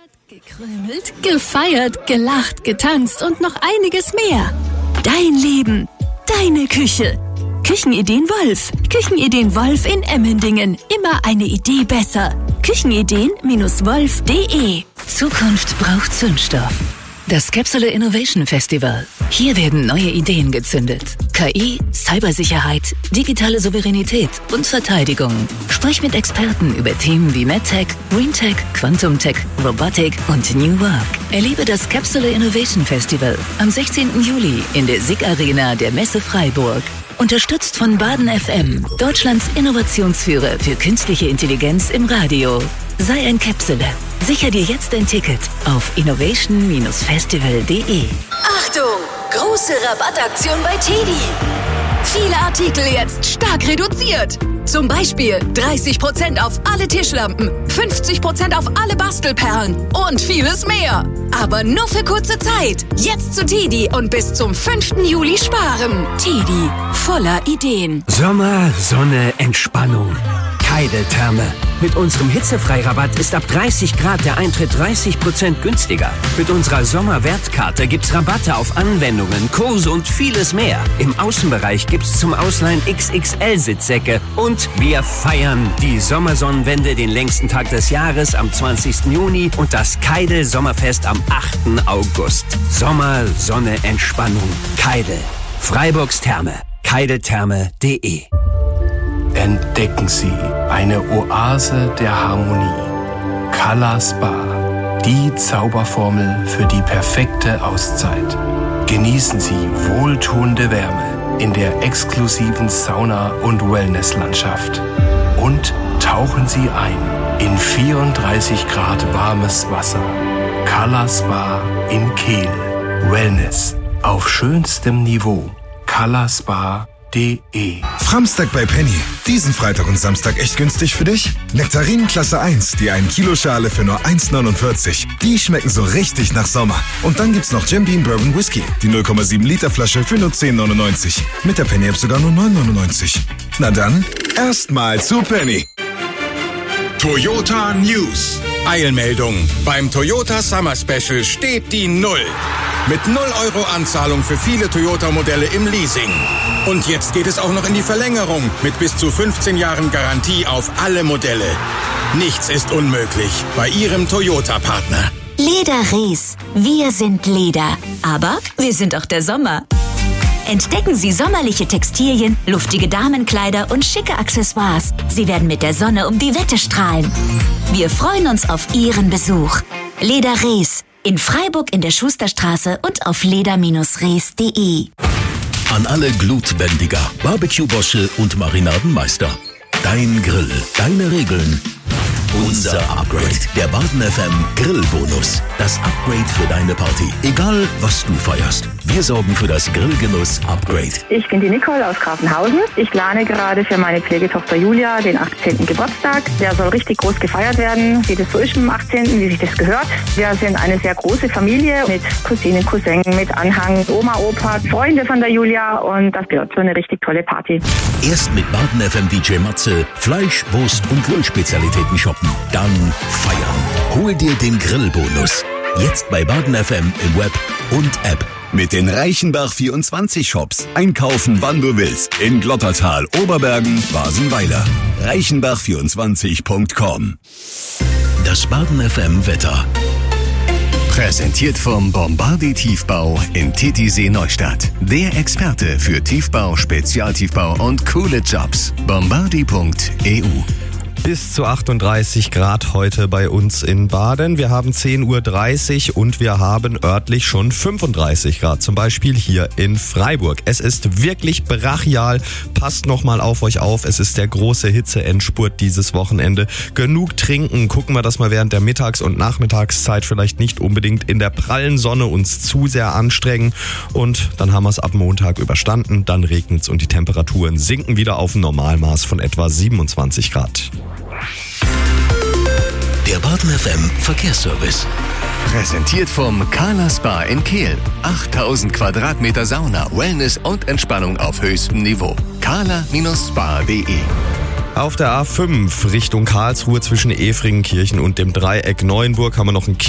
Gekrümelt, gefeiert, gelacht, getanzt und noch einiges mehr. Dein Leben, deine Küche. Küchenideen Wolf. Küchenideen Wolf in Emmendingen. Immer eine Idee besser. Küchenideen-wolf.de. Zukunft braucht Zündstoff. Das Capsule Innovation Festival. Hier werden neue Ideen gezündet. KI, Cybersicherheit, digitale Souveränität und Verteidigung. Sprich mit Experten über Themen wie MedTech, GreenTech, Quantum-Tech, Robotik und New Work. Erlebe das Capsule Innovation Festival am 16. Juli in der SIG Arena der Messe Freiburg. Unterstützt von Baden FM, Deutschlands Innovationsführer für künstliche Intelligenz im Radio. Sei ein Capsule. Sicher dir jetzt ein Ticket auf innovation-festival.de. Achtung! Große Rabattaktion bei TEDi. Viele Artikel jetzt stark reduziert. Zum Beispiel 30% auf alle Tischlampen, 50% auf alle Bastelperlen und vieles mehr. Aber nur für kurze Zeit. Jetzt zu TEDi und bis zum 5. Juli sparen. TEDi, voller Ideen. Sommer, Sonne, Entspannung. Keidel-Therme. Mit unserem Hitzefreirabatt ist ab 30 Grad der Eintritt 30% günstiger. Mit unserer Sommerwertkarte gibt's Rabatte auf Anwendungen, Kurse und vieles mehr. Im Außenbereich gibt's zum Ausleihen XXL-Sitzsäcke. Und wir feiern die Sommersonnenwende, den längsten Tag des Jahres am 20. Juni und das Keidel-Sommerfest am 8. August. Sommer, Sonne, Entspannung. Keidel. Freiburgs Therme. Keideltherme.de. Entdecken Sie eine Oase der Harmonie. Color Spa, die Zauberformel für die perfekte Auszeit. Genießen Sie wohltuende Wärme in der exklusiven Sauna- und Wellnesslandschaft. Und tauchen Sie ein in 34 Grad warmes Wasser. Color Spa in Kehl. Wellness auf schönstem Niveau. colorspa.de. Framstag bei Penny. Diesen Freitag und Samstag echt günstig für dich? Nektarinen Klasse 1, die 1 Kilo Schale für nur 1,49. Die schmecken so richtig nach Sommer. Und dann gibt's noch Jim Beam Bourbon Whisky, die 0,7 Liter Flasche für nur 10,99. Mit der Penny App sogar nur 9,99. Na dann, erstmal zu Penny. Toyota News. Eilmeldung. Beim Toyota Summer Special steht die 0. Mit 0 € Anzahlung für viele Toyota-Modelle im Leasing. Und jetzt geht es auch noch in die Verlängerung mit bis zu 15 Jahren Garantie auf alle Modelle. Nichts ist unmöglich bei Ihrem Toyota-Partner. Leder Ries. Wir sind Leder. Aber wir sind auch der Sommer. Entdecken Sie sommerliche Textilien, luftige Damenkleider und schicke Accessoires. Sie werden mit der Sonne um die Wette strahlen. Wir freuen uns auf Ihren Besuch. Leder Ries. In Freiburg in der Schusterstraße und auf leder-rees.de. An alle Glutbändiger, Barbecue-Bosche und Marinadenmeister. Dein Grill, deine Regeln. Unser Upgrade. Der Baden FM Grillbonus. Das Upgrade für deine Party. Egal, was du feierst. Wir sorgen für das Grillgenuss-Upgrade. Ich bin die Nicole aus Grafenhausen. Ich plane gerade für meine Pflegetochter Julia den 18. Geburtstag. Der soll richtig groß gefeiert werden, wie das so ist am 18., wie sich das gehört. Wir sind eine sehr große Familie mit Cousinen, Cousin, mit Anhang, Oma, Opa, Freunde von der Julia und das wird so eine richtig tolle Party. Erst mit Baden FM DJ Matze Fleisch, Wurst und Grillspezialitäten shoppen. Dann feiern. Hol dir den Grillbonus. Jetzt bei Baden FM im Web und App. Mit den Reichenbach24 Shops. Einkaufen, wann du willst. In Glottertal, Oberbergen, Basenweiler. Reichenbach24.com. Das Baden FM Wetter. Präsentiert vom Bombardi Tiefbau in Titisee Neustadt. Der Experte für Tiefbau, Spezialtiefbau und coole Jobs. Bombardi.eu. Bis zu 38 Grad heute bei uns in Baden. Wir haben 10:30 Uhr und wir haben örtlich schon 35 Grad. Zum Beispiel hier in Freiburg. Es ist wirklich brachial. Passt nochmal auf euch auf. Es ist der große Hitze-Endspurt dieses Wochenende. Genug trinken. Gucken wir, dass wir während der Mittags- und Nachmittagszeit vielleicht nicht unbedingt in der prallen Sonne uns zu sehr anstrengen. Und dann haben wir es ab Montag überstanden. Dann regnet es und die Temperaturen sinken wieder auf ein Normalmaß von etwa 27 Grad. Der Baden FM Verkehrsservice. Präsentiert vom Color Spa in Kehl. 8000 Quadratmeter Sauna, Wellness und Entspannung auf höchstem Niveau. color-spa.de. Auf der A5 Richtung Karlsruhe zwischen Efringenkirchen und dem Dreieck Neuenburg haben wir noch ein